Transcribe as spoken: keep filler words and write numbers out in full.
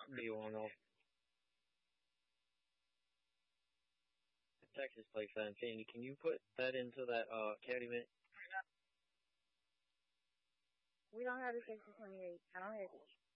do you want off? Texas plate sign. Sandy, can you put that into that uh caddy minute? We don't have the section twenty-eight. I don't have it.